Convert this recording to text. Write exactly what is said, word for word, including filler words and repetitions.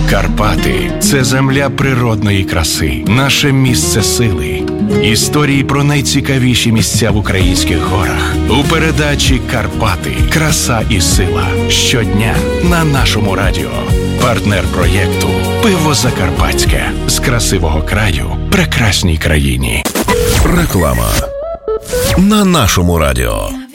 Карпати – це земля природної краси, наше місце сили. Історії про найцікавіші місця в українських горах у передачі «Карпати. Краса і сила». Щодня на нашому радіо. Партнер проєкту «Пиво Закарпатське». З красивого краю прекрасній країні. Реклама на нашому радіо.